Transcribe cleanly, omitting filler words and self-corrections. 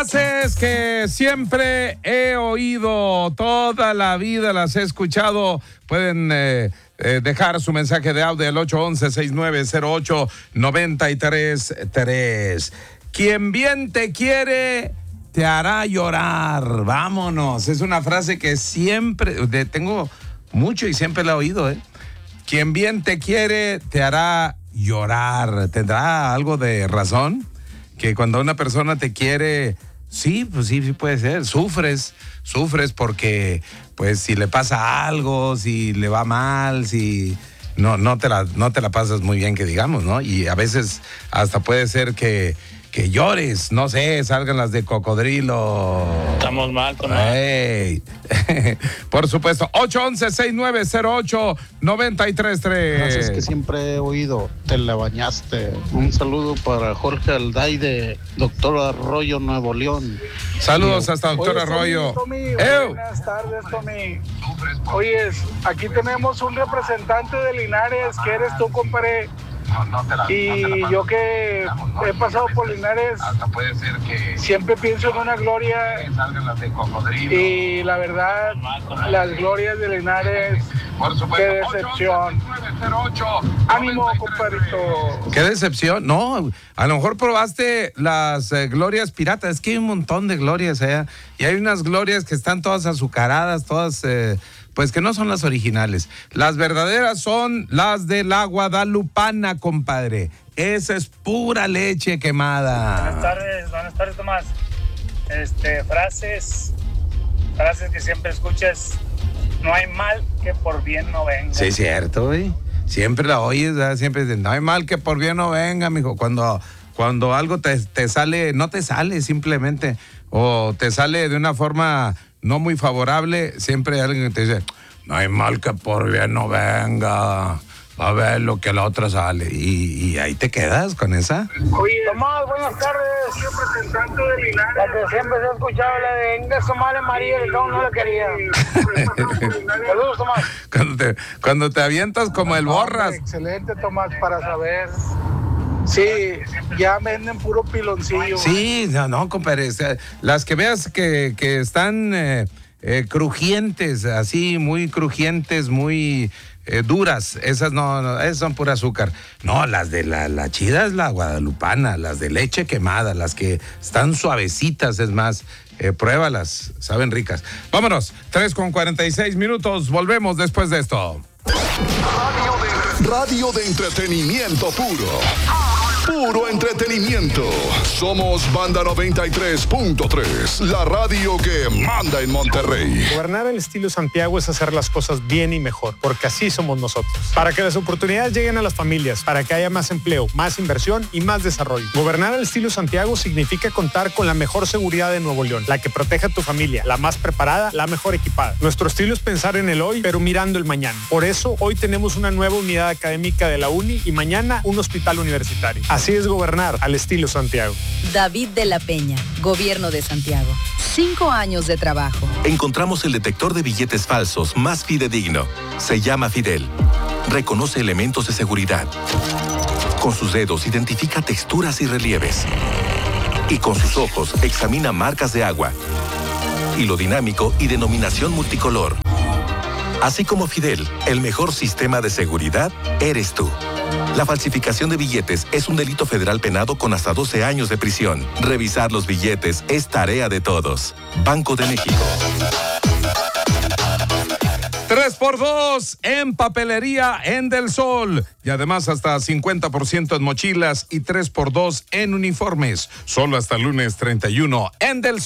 Frases que siempre he oído, toda la vida las he escuchado. Pueden dejar su mensaje de audio al 811-6908-933. Quien bien te quiere, te hará llorar. Vámonos. Es una frase que siempre tengo mucho y siempre la he oído, Quien bien te quiere, te hará llorar. ¿Tendrá algo de razón? Que cuando una persona te quiere, sí, pues sí puede ser. Sufres porque, pues, si le pasa algo, si le va mal, si no te la pasas muy bien, que digamos, ¿no? Y a veces hasta puede ser que llores, no sé, salgan las de cocodrilo. Estamos mal, Tomás. Hey. Por supuesto, 811-6908-933. Frases que siempre he oído, te la bañaste. Un saludo para Jorge Aldaide, Doctor Arroyo, Nuevo León. Saludos hasta Doctor Arroyo. Buenas tardes, Tommy. Oyes, aquí tenemos un representante de Linares, que eres tú, compadre. Y yo que he pasado por Linares, siempre pienso en una gloria, y la verdad, las glorias de Linares, qué decepción. Ánimo, compadrito. Qué decepción. No, a lo mejor probaste las glorias piratas. Es que hay un montón de glorias allá, y hay unas glorias que están todas azucaradas, todas pues que no son las originales. Las verdaderas son las de la guadalupana, compadre. Esa es pura leche quemada. Buenas tardes, Tomás. Frases que siempre escuchas. No hay mal que por bien no venga. Sí, es cierto, güey. Siempre la oyes, ¿verdad? Siempre dicen, no hay mal que por bien no venga, mijo. Cuando algo te sale, no te sale simplemente, o te sale de una forma no muy favorable, siempre hay alguien que te dice, no hay mal que por bien no venga, a ver lo que la otra sale, y ahí te quedas con esa. Oye, Tomás, buenas tardes. Representante de Linares. La que siempre se ha escuchado, la de venga su madre María, el don no la quería. Saludos, Tomás. Cuando te avientas como el borras. Excelente, Tomás, para saber. Sí, ya venden puro piloncillo. Sí, no, compadre. Las que veas que están crujientes, así, muy crujientes, muy duras, esas no, esas son pura azúcar. No, las de la chida es la guadalupana, las de leche quemada, las que están suavecitas, es más. Pruébalas, saben ricas. Vámonos, 3:46, volvemos después de esto. Radio de entretenimiento puro. Puro entretenimiento. Somos Banda 93.3, la radio que manda en Monterrey. Gobernar al estilo Santiago es hacer las cosas bien y mejor, porque así somos nosotros. Para que las oportunidades lleguen a las familias, para que haya más empleo, más inversión y más desarrollo. Gobernar al estilo Santiago significa contar con la mejor seguridad de Nuevo León, la que protege a tu familia, la más preparada, la mejor equipada. Nuestro estilo es pensar en el hoy, pero mirando el mañana. Por eso, hoy tenemos una nueva unidad académica de la UNI y mañana un hospital universitario. Así es gobernar al estilo Santiago. David de la Peña, Gobierno de Santiago. 5 años de trabajo. Encontramos el detector de billetes falsos más fidedigno. Se llama Fidel. Reconoce elementos de seguridad. Con sus dedos identifica texturas y relieves. Y con sus ojos examina marcas de agua, hilo dinámico y denominación multicolor. Así como Fidel, el mejor sistema de seguridad eres tú. La falsificación de billetes es un delito federal penado con hasta 12 años de prisión. Revisar los billetes es tarea de todos. Banco de México. 3x2 en papelería en Del Sol. Y además hasta 50% en mochilas y 3x2 en uniformes. Solo hasta el lunes 31 en Del Sol.